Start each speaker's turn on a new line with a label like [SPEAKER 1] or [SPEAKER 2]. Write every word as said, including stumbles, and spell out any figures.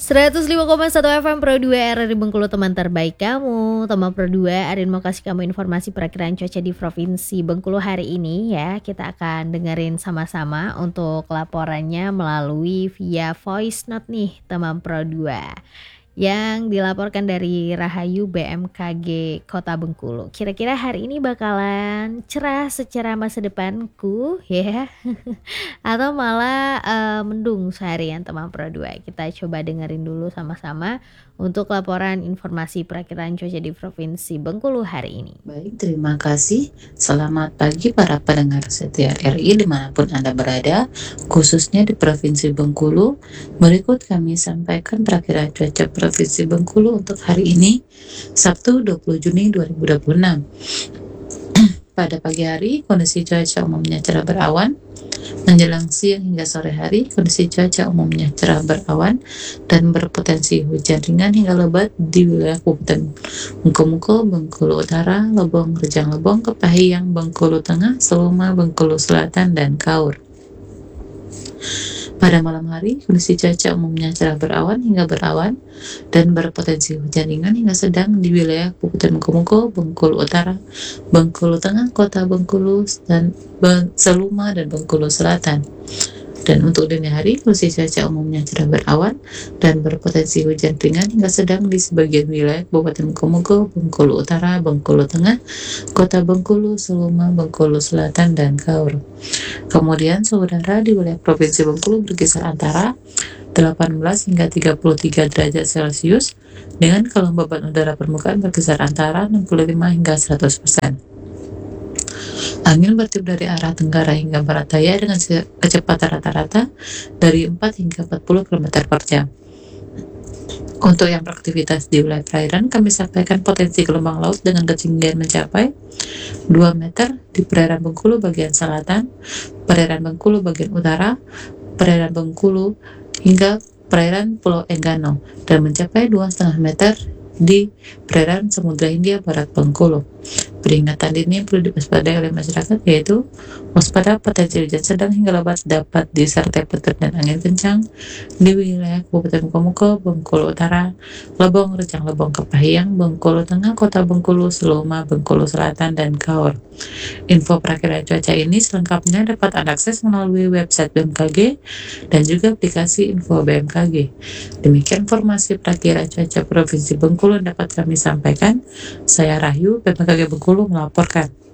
[SPEAKER 1] seratus lima koma satu F M Pro dua R R I Bengkulu, teman terbaik kamu. Teman Pro dua, Arin mau kasih kamu informasi perakiraan cuaca di Provinsi Bengkulu hari ini ya. Kita akan dengerin sama-sama untuk laporannya melalui via voice note nih, teman Pro dua. Yang dilaporkan dari Rahayu B M K G Kota Bengkulu. Kira-kira hari ini bakalan cerah secara masa depanku ya, atau malah uh, mendung seharian, teman Pro dua. Kita coba dengerin dulu sama-sama untuk laporan informasi perakiraan cuaca di Provinsi Bengkulu hari ini.
[SPEAKER 2] Baik, terima kasih. Selamat pagi para pendengar setia R I dimanapun Anda berada, khususnya di Provinsi Bengkulu. Berikut kami sampaikan perakiraan cuaca Provinsi Bengkulu untuk hari ini, Sabtu dua puluh Juni dua ribu dua puluh enam. Pada pagi hari, kondisi cuaca umumnya cerah berawan. Menjelang siang hingga sore hari, kondisi cuaca umumnya cerah berawan dan berpotensi hujan ringan hingga lebat di wilayah Kabupaten Muko-Muko, Bengkulu Utara, Lebong, Rejang Lebong, Kepahiyang, Bengkulu Tengah, Seluma, Bengkulu Selatan, dan Kaur. Pada malam hari, kondisi cuaca umumnya cerah berawan hingga berawan dan berpotensi hujan ringan hingga sedang di wilayah Kabupaten Muko-Muko, Bengkulu Utara, Bengkulu Tengah, Kota Bengkulu, dan Seluma, dan Bengkulu Selatan. Dan untuk dini hari, kondisi cuaca umumnya cerah berawan dan berpotensi hujan ringan hingga sedang di sebagian wilayah Kabupaten Muko-Muko, Bengkulu Utara, Bengkulu Tengah, Kota Bengkulu, Seluma, Bengkulu Selatan, dan Kaur. Kemudian suhu udara di wilayah Provinsi Bengkulu berkisar antara delapan belas hingga tiga puluh tiga derajat Celcius dengan kelembaban udara permukaan berkisar antara enam puluh lima hingga seratus persen. Angin bertiup dari arah tenggara hingga barat daya dengan kecepatan rata-rata dari empat hingga empat puluh kilometer per jam. Untuk yang beraktivitas di wilayah perairan, kami sampaikan potensi gelombang laut dengan ketinggian mencapai dua meter di perairan Bengkulu bagian selatan, perairan Bengkulu bagian utara, perairan Bengkulu hingga perairan Pulau Enggano, dan mencapai dua koma lima meter di perairan Samudra Hindia Barat Bengkulu. Peringatan dini perlu diwaspadai oleh masyarakat, yaitu waspada potensi hujan sedang hingga lebat dapat disertai petir dan angin kencang di wilayah Kabupaten Muko-Muko, Bengkulu Utara, Lebong, Rejang Lebong, Kepahiyang, Bengkulu Tengah, Kota Bengkulu, Seluma, Bengkulu Selatan, dan Kaur. Info perakiraan cuaca ini selengkapnya dapat Anda akses melalui website B M K G dan juga aplikasi Info B M K G. Demikian informasi perakiraan cuaca Provinsi Bengkulu dapat kami sampaikan. Saya Rahyu, B M K G Bengkulu melaporkan.